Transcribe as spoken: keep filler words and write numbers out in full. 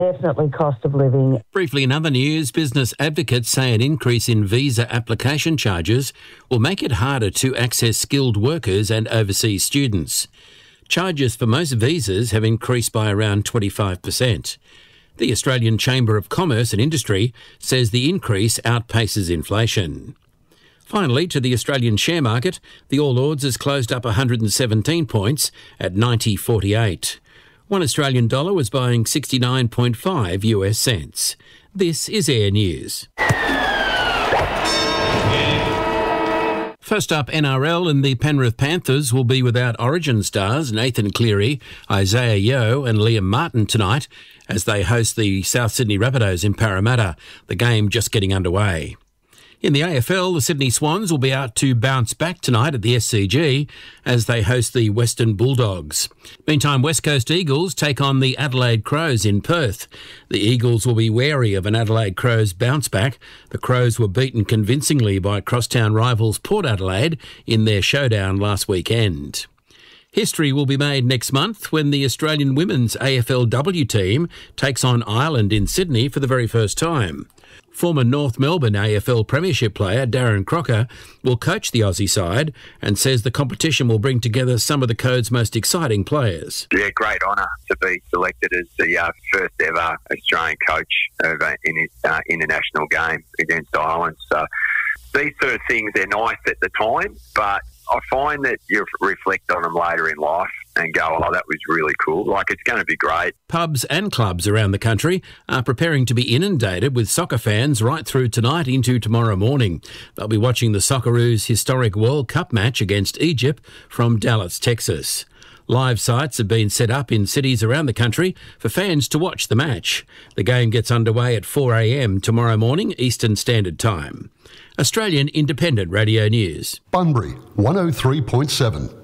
Definitely cost of living. Briefly in other news, business advocates say an increase in visa application charges will make it harder to access skilled workers and overseas students. Charges for most visas have increased by around twenty-five percent. The Australian Chamber of Commerce and Industry says the increase outpaces inflation. Finally, to the Australian share market, the All Ords has closed up one hundred seventeen points at ninety forty-eight. One Australian dollar was buying sixty-nine point five US cents. This is Air News. First up, N R L, and the Penrith Panthers will be without Origin stars Nathan Cleary, Isaiah Yeo and Liam Martin tonight as they host the South Sydney Rabbitohs in Parramatta, the game just getting underway. In the A F L, the Sydney Swans will be out to bounce back tonight at the S C G as they host the Western Bulldogs. Meantime, West Coast Eagles take on the Adelaide Crows in Perth. The Eagles will be wary of an Adelaide Crows bounce back. The Crows were beaten convincingly by crosstown rivals Port Adelaide in their showdown last weekend. History will be made next month when the Australian women's A F L W team takes on Ireland in Sydney for the very first time. Former North Melbourne A F L Premiership player Darren Crocker will coach the Aussie side and says the competition will bring together some of the code's most exciting players. Yeah, great honour to be selected as the uh, first ever Australian coach of an uh, international game against Ireland. So these sort of things, they're nice at the time, but I find that you reflect on them later in life and go, oh, that was really cool. Like, it's going to be great. Pubs and clubs around the country are preparing to be inundated with soccer fans right through tonight into tomorrow morning. They'll be watching the Socceroos' historic World Cup match against Egypt from Dallas, Texas. Live sites have been set up in cities around the country for fans to watch the match. The game gets underway at four a m tomorrow morning, Eastern Standard Time. Australian Independent Radio News. Bunbury, one oh three point seven.